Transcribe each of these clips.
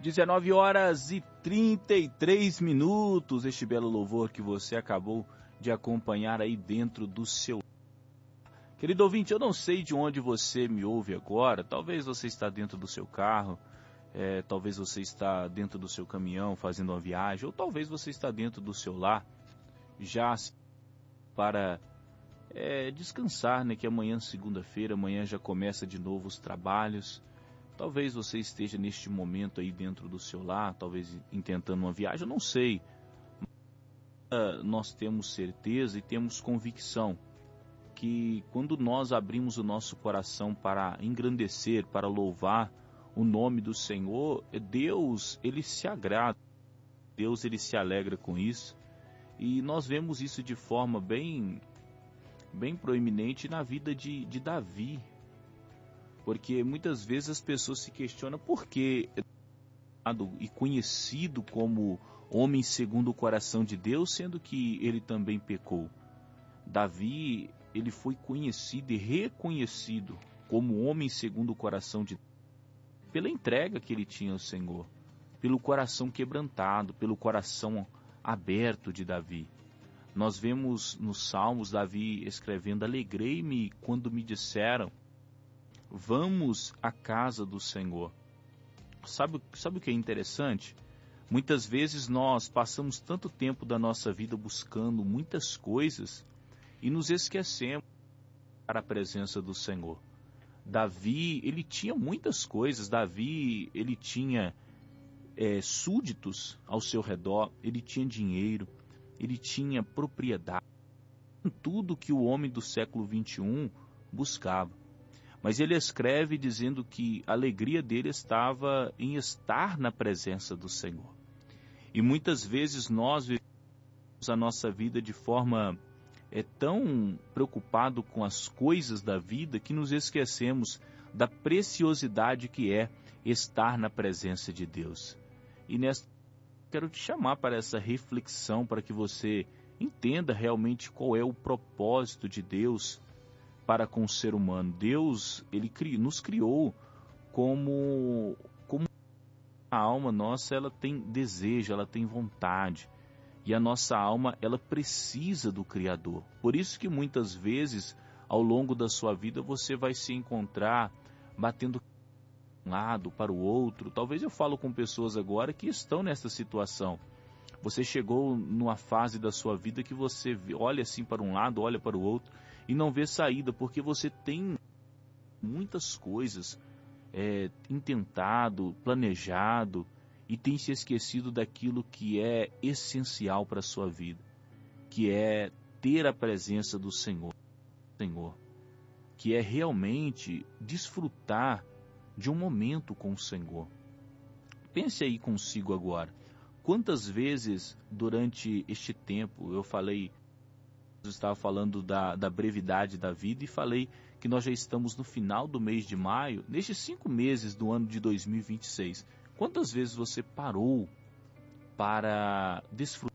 19 horas e 33 minutos, este belo louvor que você acabou de acompanhar aí dentro do seu... Querido ouvinte, eu não sei de onde você me ouve agora, talvez você está dentro do seu carro, talvez você está dentro do seu caminhão fazendo uma viagem, ou talvez você está dentro do seu lar, já para descansar, né, que amanhã, segunda-feira, amanhã já começa de novo os trabalhos. Talvez você esteja neste momento aí dentro do seu lar, talvez intentando uma viagem, eu não sei. Nós temos certeza e temos convicção que quando nós abrimos o nosso coração para engrandecer, para louvar o nome do Senhor, Deus, Ele se agrada, Deus, Ele se alegra com isso. E nós vemos isso de forma bem proeminente na vida de Davi. Porque muitas vezes as pessoas se questionam por que e conhecido como homem segundo o coração de Deus, sendo que ele também pecou. Davi, ele foi conhecido e reconhecido como homem segundo o coração de Deus, pela entrega que ele tinha ao Senhor, pelo coração quebrantado, pelo coração aberto de Davi. Nós vemos nos Salmos Davi escrevendo: alegrei-me quando me disseram, vamos à casa do Senhor. Sabe o que é interessante? Muitas vezes nós passamos tanto tempo da nossa vida buscando muitas coisas e nos esquecemos para a presença do Senhor. Davi, ele tinha muitas coisas. Davi, ele tinha súditos ao seu redor, ele tinha dinheiro, ele tinha propriedade, tudo que o homem do século 21 buscava. Mas ele escreve dizendo que a alegria dele estava em estar na presença do Senhor. E muitas vezes nós vivemos a nossa vida de forma tão preocupado com as coisas da vida que nos esquecemos da preciosidade que é estar na presença de Deus. E nesta quero te chamar para essa reflexão, para que você entenda realmente qual é o propósito de Deus para com o ser humano. Deus, ele nos criou como a alma nossa, ela tem desejo, ela tem vontade. E a nossa alma, ela precisa do Criador. Por isso que muitas vezes, ao longo da sua vida, você vai se encontrar batendo de um lado para o outro. Talvez eu falo com pessoas agora que estão nessa situação. Você chegou numa fase da sua vida que você olha assim para um lado, olha para o outro e não vê saída, porque você tem muitas coisas intentado, planejado e tem se esquecido daquilo que é essencial para a sua vida, que é ter a presença do Senhor, que é realmente desfrutar de um momento com o Senhor. Pense aí consigo agora. Quantas vezes durante este tempo eu estava falando da brevidade da vida e falei que nós já estamos no final do mês de maio, nestes 5 meses do ano de 2026. Quantas vezes você parou para desfrutar?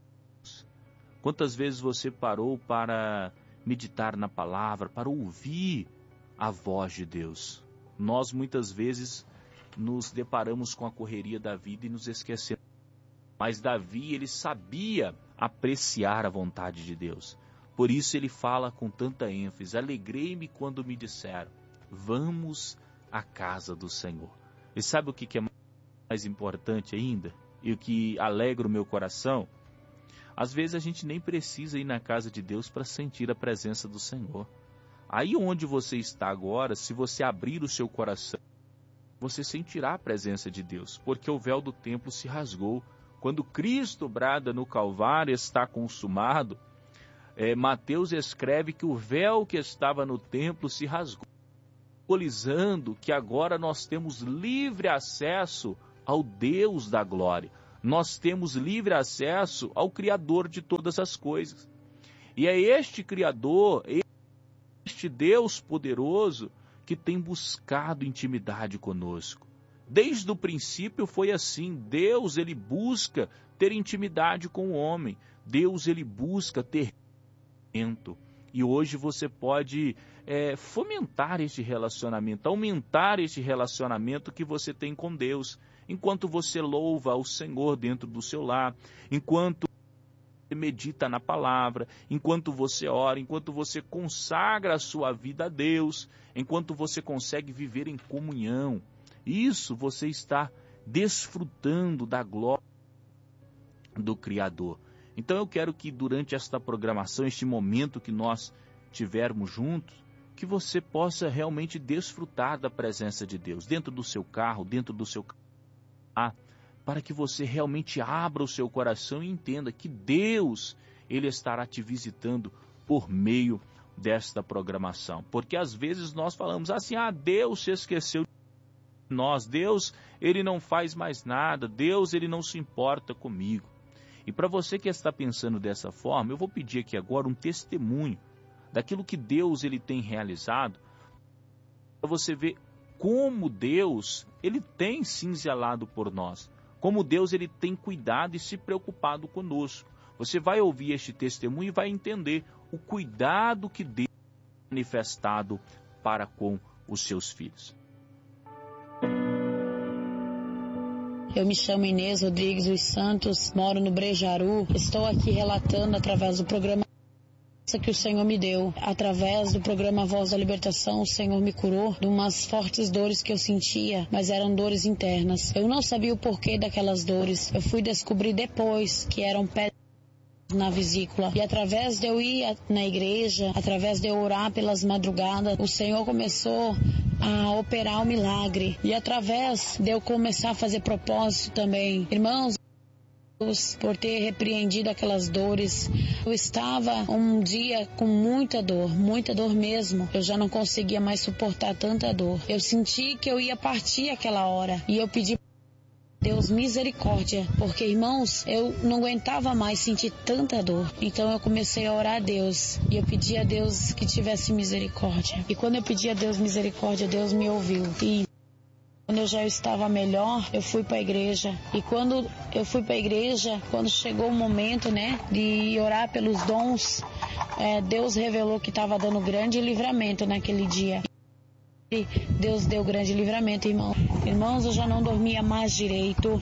Quantas vezes você parou para meditar na palavra, para ouvir a voz de Deus? Nós muitas vezes nos deparamos com a correria da vida e nos esquecemos. Mas Davi, ele sabia apreciar a vontade de Deus. Por isso ele fala com tanta ênfase: alegrei-me quando me disseram, vamos à casa do Senhor. E sabe o que é mais importante ainda? E o que alegra o meu coração? Às vezes a gente nem precisa ir na casa de Deus para sentir a presença do Senhor. Aí onde você está agora, se você abrir o seu coração, você sentirá a presença de Deus, porque o véu do templo se rasgou. Quando Cristo brada no Calvário, está consumado, Mateus escreve que o véu que estava no templo se rasgou, simbolizando que agora nós temos livre acesso ao Deus da glória. Nós temos livre acesso ao Criador de todas as coisas. E é este Criador, este Deus poderoso, que tem buscado intimidade conosco. Desde o princípio foi assim. Deus, ele busca ter intimidade com o homem. Deus, ele busca ter relacionamento. E hoje você pode fomentar este relacionamento, aumentar este relacionamento que você tem com Deus, enquanto você louva ao Senhor dentro do seu lar, enquanto você medita na palavra, enquanto você ora, enquanto você consagra a sua vida a Deus, enquanto você consegue viver em comunhão. Isso você está desfrutando da glória do Criador. Então eu quero que durante esta programação, este momento que nós tivermos juntos, que você possa realmente desfrutar da presença de Deus, dentro do seu carro, dentro do seu carro, para que você realmente abra o seu coração e entenda que Deus, Ele estará te visitando por meio desta programação. Porque às vezes nós falamos assim, Deus se esqueceu de nós, Deus, Ele não faz mais nada, Deus, Ele não se importa comigo. E para você que está pensando dessa forma, eu vou pedir aqui agora um testemunho daquilo que Deus Ele tem realizado, para você ver como Deus Ele tem sim zelado por nós, como Deus Ele tem cuidado e se preocupado conosco. Você vai ouvir este testemunho e vai entender o cuidado que Deus tem manifestado para com os seus filhos. Eu me chamo Inês Rodrigues dos Santos, moro no Brejaru. Estou aqui relatando através do programa que o Senhor me deu. Através do programa Voz da Libertação, o Senhor me curou de umas fortes dores que eu sentia, mas eram dores internas. Eu não sabia o porquê daquelas dores. Eu fui descobrir depois que eram pedras na vesícula. E através de eu ir na igreja, através de eu orar pelas madrugadas, o Senhor começou a operar o milagre. E através de eu começar a fazer propósito também. Irmãos, por ter repreendido aquelas dores. Eu estava um dia com muita dor mesmo. Eu já não conseguia mais suportar tanta dor. Eu senti que eu ia partir aquela hora. E eu pedi a Deus misericórdia, porque, irmãos, eu não aguentava mais sentir tanta dor. Então eu comecei a orar a Deus. E eu pedi a Deus que tivesse misericórdia. E quando eu pedi a Deus misericórdia, Deus me ouviu. E quando eu já estava melhor, eu fui para a igreja. E quando eu fui para a igreja, quando chegou o momento, de orar pelos dons, Deus revelou que estava dando grande livramento naquele dia. E Deus deu grande livramento, irmão. Irmãos, eu já não dormia mais direito.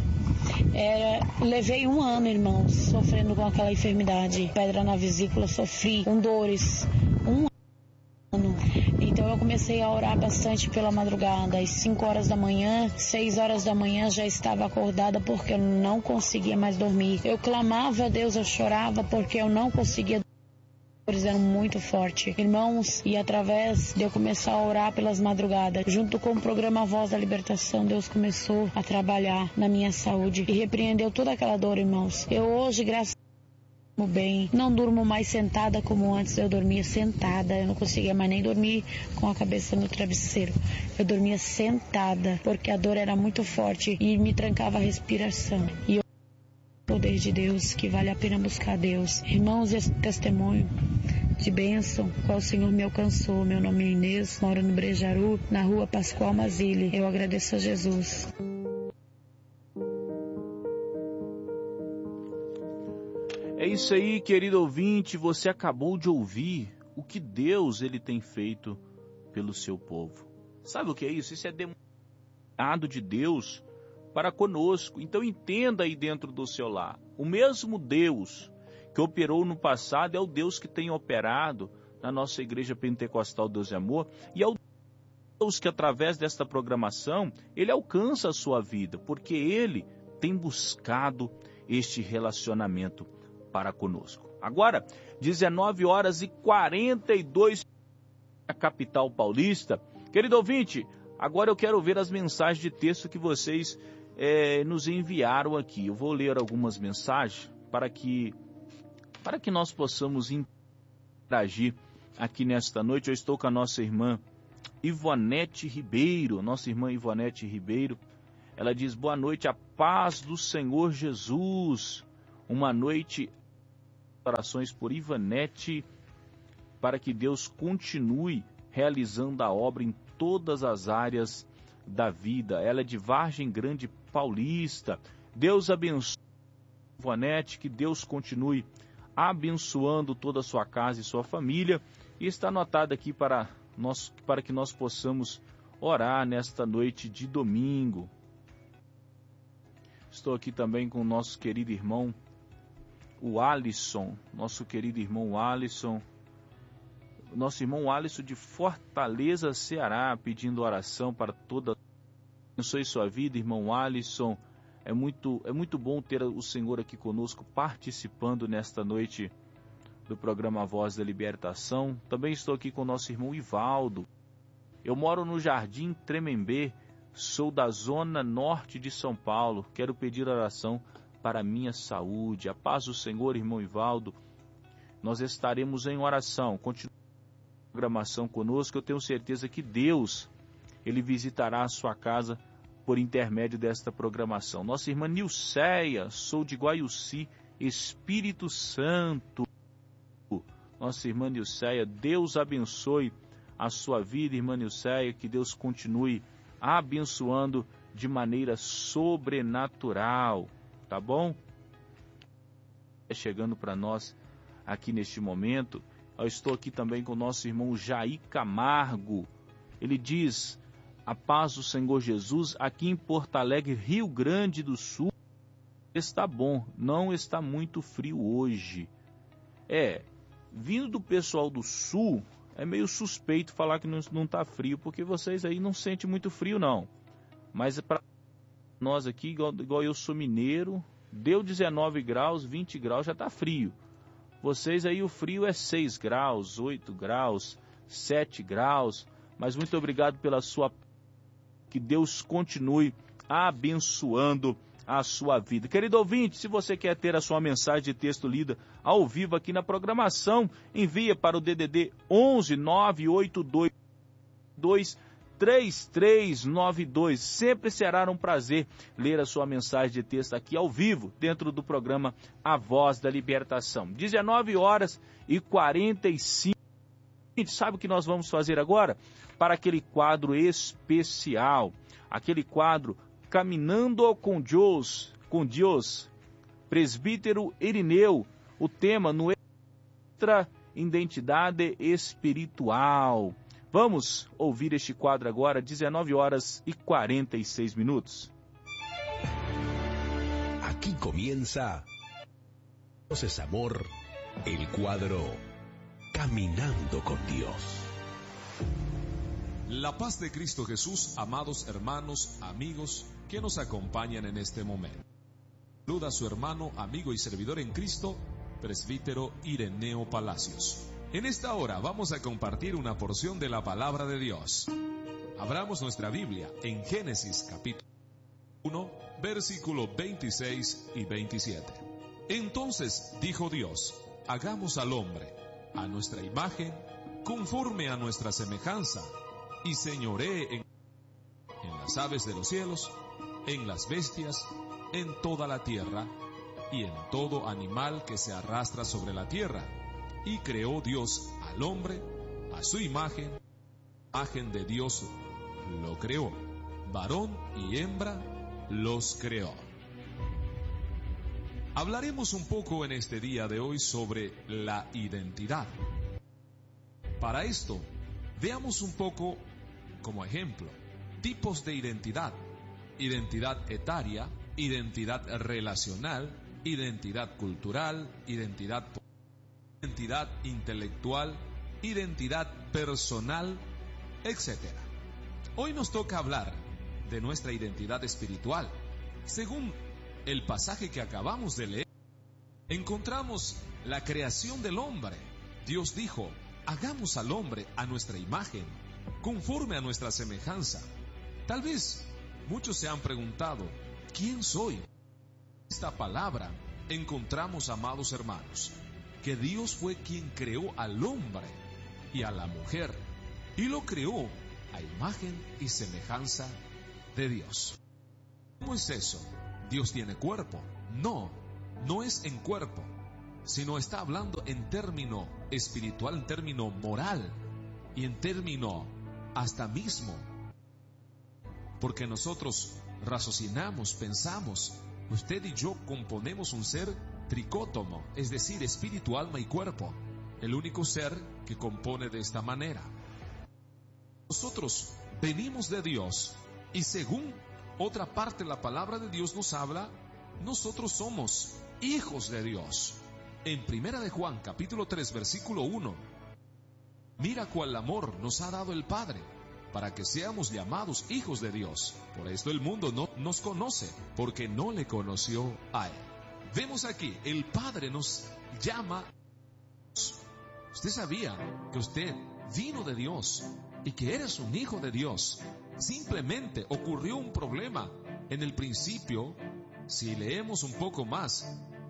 Levei 1 ano, irmãos, sofrendo com aquela enfermidade. Pedra na vesícula, sofri com dores. 1 ano. Então eu comecei a orar bastante pela madrugada. Às 5 horas da manhã, 6 horas da manhã já estava acordada porque eu não conseguia mais dormir. Eu clamava a Deus, eu chorava porque eu não conseguia dormir. As dores eram muito fortes, irmãos, e através de eu começar a orar pelas madrugadas, junto com o programa Voz da Libertação, Deus começou a trabalhar na minha saúde e repreendeu toda aquela dor, irmãos. Eu hoje, graças a Deus, bem, não durmo mais sentada como antes. Eu dormia sentada, eu não conseguia mais nem dormir com a cabeça no travesseiro. Eu dormia sentada, porque a dor era muito forte e me trancava a respiração. E eu poder de Deus, que vale a pena buscar Deus. Irmãos, esse testemunho de bênção, qual o Senhor me alcançou. Meu nome é Inês, moro no Brejaru, na rua Pascoal Mazili. Eu agradeço a Jesus. É isso aí, querido ouvinte, você acabou de ouvir o que Deus ele tem feito pelo seu povo. Sabe o que é isso? Isso é demonstrado de Deus para conosco. Então entenda aí dentro do seu lar. O mesmo Deus que operou no passado é o Deus que tem operado na nossa Igreja Pentecostal Deus e Amor, e é o Deus que através desta programação, Ele alcança a sua vida, porque Ele tem buscado este relacionamento para conosco. Agora, 19 horas e 42 na capital paulista. Querido ouvinte, agora eu quero ver as mensagens de texto que vocês nos enviaram aqui. Eu vou ler algumas mensagens para que nós possamos interagir aqui nesta noite. Eu estou com a nossa irmã Ivonete Ribeiro. Nossa irmã Ivonete Ribeiro, ela diz: boa noite, a paz do Senhor Jesus. Uma noite, orações por Ivonete, para que Deus continue realizando a obra em todas as áreas da vida. Ela é de Vargem Grande Paulista. Deus abençoe Ivonete, que Deus continue abençoando toda a sua casa e sua família. E está anotado aqui para para que nós possamos orar nesta noite de domingo. Estou aqui também com o nosso querido irmão, o Alisson, nosso querido irmão Alisson, nosso irmão Alisson de Fortaleza, Ceará, pedindo oração para toda. Abençoe sua vida, irmão Alisson. É muito bom ter o Senhor aqui conosco, participando nesta noite do programa Voz da Libertação. Também estou aqui com o nosso irmão Ivaldo. Eu moro no Jardim Tremembé, sou da zona norte de São Paulo. Quero pedir oração para a minha saúde. A paz do Senhor, irmão Ivaldo. Nós estaremos em oração. Continue a programação conosco. Eu tenho certeza que Deus, Ele visitará a sua casa por intermédio desta programação. Nossa irmã Nilceia, sou de Guaiuci, Espírito Santo. Nossa irmã Nilceia, Deus abençoe a sua vida, irmã Nilceia, que Deus continue abençoando de maneira sobrenatural, tá bom? Chegando para nós aqui neste momento, eu estou aqui também com o nosso irmão Jair Camargo. Ele diz: a paz do Senhor Jesus, aqui em Porto Alegre, Rio Grande do Sul, está bom, não está muito frio hoje. Vindo do pessoal do Sul, é meio suspeito falar que não está frio, porque vocês aí não sentem muito frio não. Mas para nós aqui, igual eu sou mineiro, deu 19 graus, 20 graus já está frio. Vocês aí o frio é 6 graus, 8 graus, 7 graus, mas muito obrigado pela sua... Que Deus continue abençoando a sua vida. Querido ouvinte, se você quer ter a sua mensagem de texto lida ao vivo aqui na programação, envia para o DDD 11 982 3392. Sempre será um prazer ler a sua mensagem de texto aqui ao vivo, dentro do programa A Voz da Libertação. 19h45. Sabe o que nós vamos fazer agora? Para aquele quadro especial, aquele quadro Caminhando com Deus, presbítero Irineu, o tema Nuestra Identidade Espiritual. Vamos ouvir este quadro agora, 19h46. Aquí comienza Dios Amor, el cuadro Caminando con Dios. La paz de Cristo Jesús, amados hermanos, amigos que nos acompañan en este momento. Saluda a su hermano, amigo y servidor en Cristo, presbítero Ireneo Palacios. En esta hora vamos a compartir una porción de la palabra de Dios. Abramos nuestra Biblia en Génesis capítulo 1, versículo 26 y 27. Entonces dijo Dios: hagamos al hombre a nuestra imagen, conforme a nuestra semejanza, y señoree en las aves de los cielos, en las bestias, en toda la tierra, y en todo animal que se arrastra sobre la tierra. Y creó Dios al hombre, a su imagen de Dios lo creó, varón y hembra los creó. Hablaremos un poco en este día de hoy sobre la identidad. Para esto, veamos un poco como ejemplo tipos de identidad: identidad etaria, identidad relacional, identidad cultural, identidad intelectual, identidad personal, etc. Hoy nos toca hablar de nuestra identidad espiritual. Según el pasaje que acabamos de leer, encontramos la creación del hombre. Dios dijo: hagamos al hombre a nuestra imagen, conforme a nuestra semejanza. Tal vez muchos se han preguntado: ¿quién soy? Esta palabra encontramos, amados hermanos, que Dios fue quien creó al hombre y a la mujer, y lo creó a imagen y semejanza de Dios. ¿Cómo es eso? ¿Dios tiene cuerpo? No, no es en cuerpo, sino está hablando en término espiritual, en término moral y en término hasta mismo. Porque nosotros raciocinamos, pensamos, usted y yo componemos un ser tricótomo, es decir, espíritu, alma y cuerpo, el único ser que compone de esta manera. nosotros venimos de Dios y según otra parte de la palabra de Dios nos habla, nosotros somos hijos de Dios. En 1 de Juan, capítulo 3, versículo 1, mira cuál amor nos ha dado el Padre, para que seamos llamados hijos de Dios. Por esto el mundo no nos conoce, porque no le conoció a Él. Vemos aquí, el Padre nos llama. ¿Usted sabía que usted vino de Dios y que eres un hijo de Dios? Simplemente ocurrió un problema. En el principio, si leemos un poco más,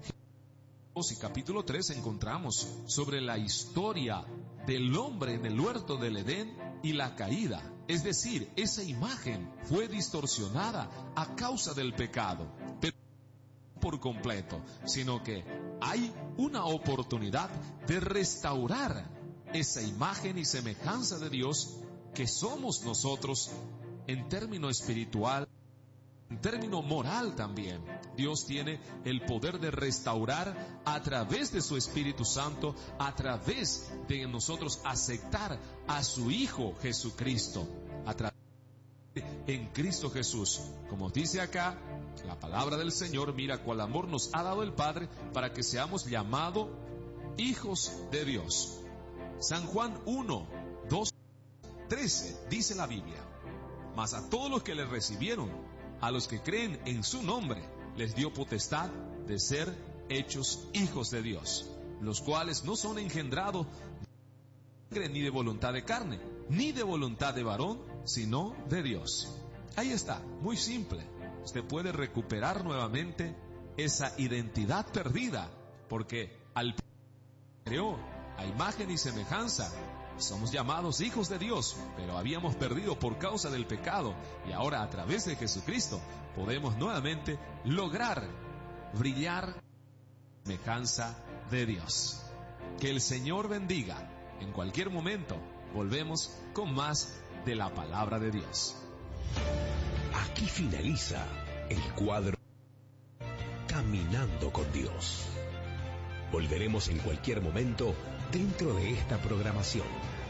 y capítulo 3 encontramos sobre la historia del hombre en el huerto del Edén y la caída. Es decir, esa imagen fue distorsionada a causa del pecado, pero no por completo, sino que hay una oportunidad de restaurar esa imagen y semejanza de Dios que somos nosotros en término espiritual, en término moral también. Dios tiene el poder de restaurar a través de su Espíritu Santo, a través de nosotros aceptar a su Hijo Jesucristo, a través en Cristo Jesús. Como dice acá la palabra del Señor, mira cuál amor nos ha dado el Padre para que seamos llamados hijos de Dios. San Juan 1, 2, 13 dice la Biblia: mas a todos los que le recibieron, a los que creen en su nombre, les dio potestad de ser hechos hijos de Dios, los cuales no son engendrados de sangre, ni de voluntad de carne, ni de voluntad de varón, sino de Dios. Ahí está, muy simple. Usted puede recuperar nuevamente esa identidad perdida, porque al creó a imagen y semejanza. Somos llamados hijos de Dios, pero habíamos perdido por causa del pecado, y ahora a través de Jesucristo podemos nuevamente lograr brillar semejanza de Dios. Que el Señor bendiga. En cualquier momento volvemos con más de la palabra de Dios. Aquí finaliza el cuadro Caminando con Dios. Volveremos en cualquier momento dentro de esta programación.